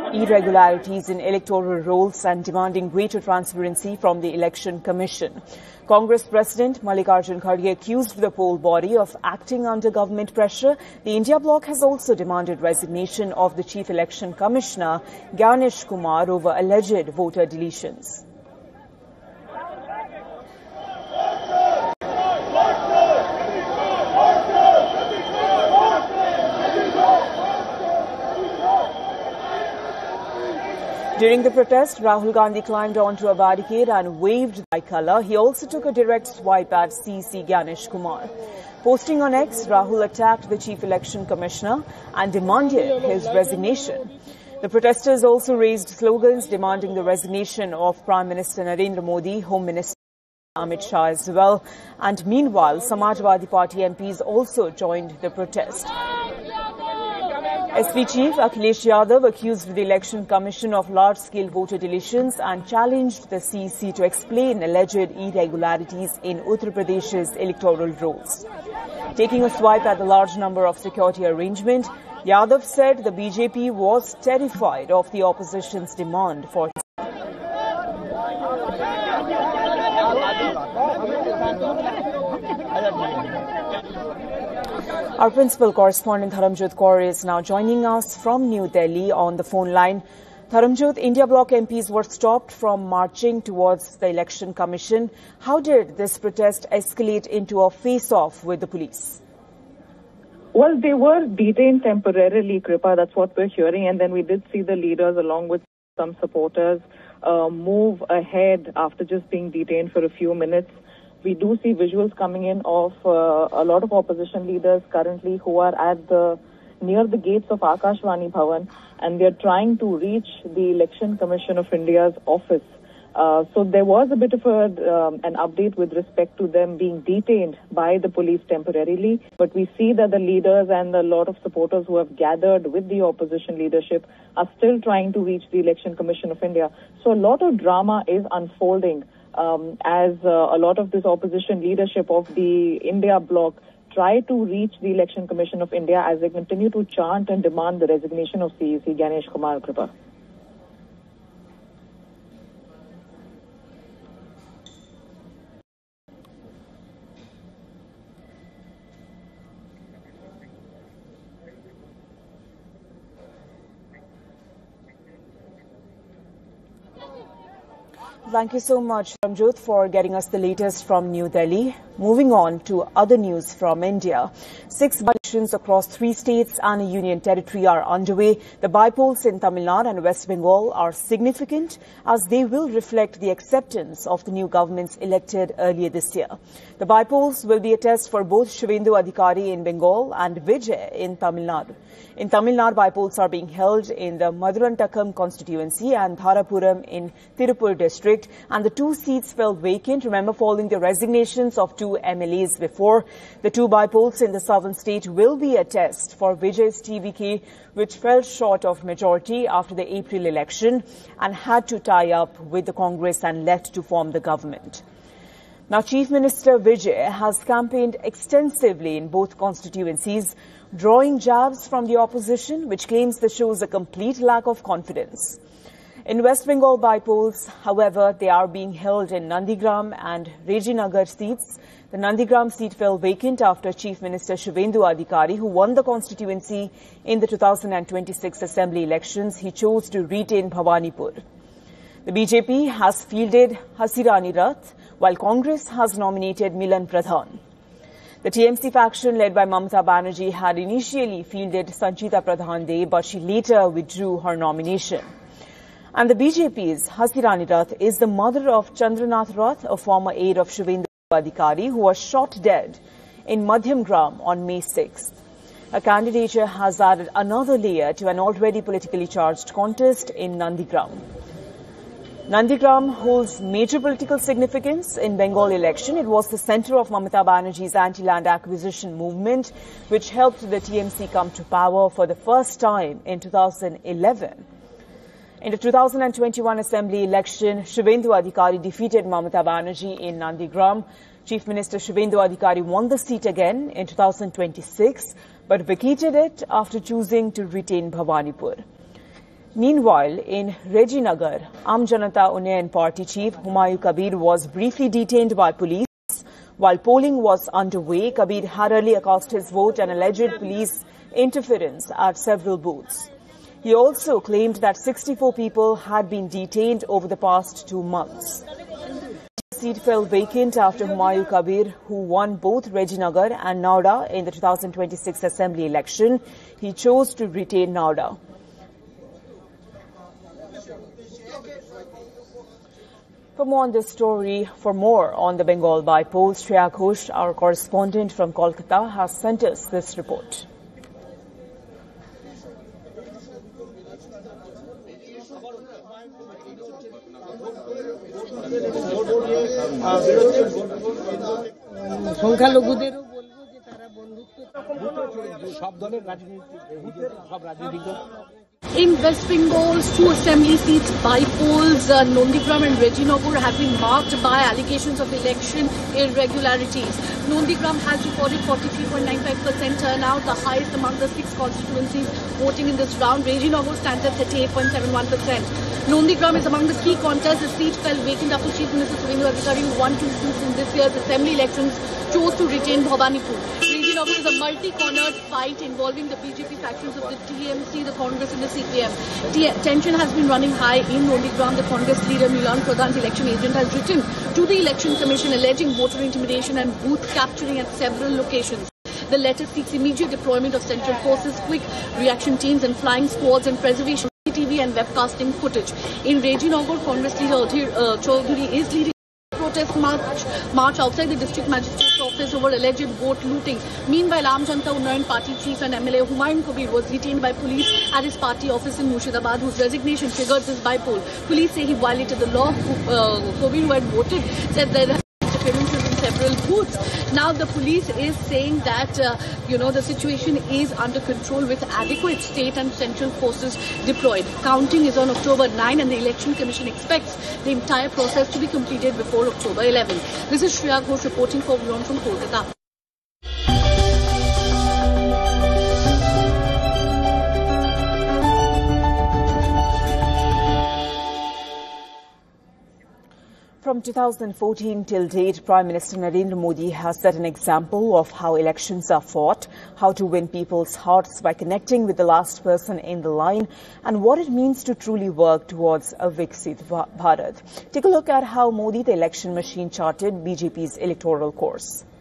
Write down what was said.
irregularities in electoral rolls and demanding greater transparency from the Election Commission. Congress President Mallikarjun Kharge accused the poll body of acting under government pressure. The India bloc has also demanded resignation of the Chief Election Commissioner Gyanesh Kumar over alleged voter deletions. During the protest, Rahul Gandhi climbed onto a barricade and waved tricolour. He also took a direct swipe at CC Gyanesh Kumar. Posting on X, Rahul attacked the Chief Election Commissioner and demanded his resignation. The protesters also raised slogans demanding the resignation of Prime Minister Narendra Modi, Home Minister Amit Shah as well. And meanwhile, Samajwadi Party MPs also joined the protest. SP Chief Akhilesh Yadav accused the Election Commission of large-scale voter deletions and challenged the CEC to explain alleged irregularities in Uttar Pradesh's electoral rolls. Taking a swipe at the large number of security arrangement, Yadav said the BJP was terrified of the opposition's demand for Our principal correspondent Dharamjot Kaur is now joining us from New Delhi on the phone line. Dharamjot, India bloc MPs were stopped from marching towards the Election Commission. How did this protest escalate into a face-off with the police? Well, they were detained temporarily, Kripa. That's what we're hearing. And then we did see the leaders along with some supporters move ahead after just being detained for a few minutes. We do see visuals coming in of a lot of opposition leaders currently who are at near the gates of Akashvani Bhavan, and they're trying to reach the Election Commission of India's office. So there was a bit of an update with respect to them being detained by the police temporarily. But we see that the leaders and a lot of supporters who have gathered with the opposition leadership are still trying to reach the Election Commission of India. So a lot of drama is unfolding as a lot of this opposition leadership of the India bloc try to reach the Election Commission of India as they continue to chant and demand the resignation of CEC Gyanesh Kumar. Kripa. Thank you so much, Dharamjot, for getting us the latest from New Delhi. Moving on to other news from India. 6 elections across 3 states and a union territory are underway. The by-polls in Tamil Nadu and West Bengal are significant as they will reflect the acceptance of the new governments elected earlier this year. The by-polls will be a test for both Shivendu Adhikari in Bengal and Vijay in Tamil Nadu. In Tamil Nadu, by-polls are being held in the Madurantakam constituency and Tharapuram in Tirupur district, and the 2 seats fell vacant, remember, following the resignations of 2 MLAs before. The 2 by-polls in the southern state will be a test for Vijay's TVK, which fell short of majority after the April election and had to tie up with the Congress and left to form the government. Now, Chief Minister Vijay has campaigned extensively in both constituencies, drawing jabs from the opposition, which claims this shows a complete lack of confidence. In West Bengal by-polls, however, they are being held in Nandigram and Rejinagar seats. The Nandigram seat fell vacant after Chief Minister Shivendu Adhikari, who won the constituency in the 2026 Assembly elections, he chose to retain Bhawanipur. The BJP has fielded Hasirani Rath, while Congress has nominated Milan Pradhan. The TMC faction led by Mamata Banerjee had initially fielded Sanchita Pradhan De, but she later withdrew her nomination. And the BJP's Hasirani Rath is the mother of Chandranath Rath, a former aide of Shivendu Adhikari, who was shot dead in Madhyamgram on May 6th. Her candidature has added another layer to an already politically charged contest in Nandigram. Nandigram holds major political significance in Bengal election. It was the center of Mamata Banerjee's anti-land acquisition movement, which helped the TMC come to power for the first time in 2011. In the 2021 Assembly election, Shivendu Adhikari defeated Mamata Banerjee in Nandigram. Chief Minister Shivendu Adhikari won the seat again in 2026, but vacated it after choosing to retain Bhawanipur. Meanwhile, in Rajinagar, Aam Janata Unnayan Party chief Humayun Kabir was briefly detained by police. While polling was underway, Kabir hurriedly cast his vote and alleged police interference at several booths. He also claimed that 64 people had been detained over the past 2 months. The seat fell vacant after Humayun Kabir, who won both Rajinagar and Nauda in the 2026 Assembly election, he chose to retain Nauda. For more on this story, for more on the Bengal by-poll, Shreya Ghosh, our correspondent from Kolkata, has sent us this report. In West Bengal's 2 assembly seats by polls, Nondigram and Rajinagar have been marked by allegations of election irregularities. Nondigram has recorded 43.95% turnout, the highest among the 6 constituencies voting in this round. Rajinagar stands at 38.71%. Nondigram is among the key contests. The seat fell vacant after Chief Minister Suvendu Adhikari, who won 2 seats in this year's assembly elections, chose to retain Bhawanipur. Rajinagar is a multi-cornered fight involving the BJP factions of the TMC, the Congress and the CPM. Tension has been running high in Nondigram. The Congress leader Milan Pradhan's election agent has written to the Election Commission alleging voter intimidation and booth capturing at several locations. The letter seeks immediate deployment of central forces, quick reaction teams and flying squads and preservation of TV and webcasting footage. In Rajinagar, Congress leader Adhir Chaudhary is leading protest march outside the district magistrate's office over alleged vote looting. Meanwhile, Aam Janata Unnayan Party chief and MLA Humayun Kabir was detained by police at his party office in Murshidabad, whose resignation triggered this by-poll. Police say he violated the law. Kabir, who had voted, said there had been interferences in several booths. Now the police is saying that the situation is under control with adequate state and central forces deployed. Counting is on October 9 and the Election Commission expects the entire process to be completed before October 11. This is Shreya Ghosh reporting for WION from Kolkata. From 2014 till date, Prime Minister Narendra Modi has set an example of how elections are fought, how to win people's hearts by connecting with the last person in the line, and what it means to truly work towards a Viksit Bharat. Take a look at how Modi, the election machine, charted BJP's electoral course.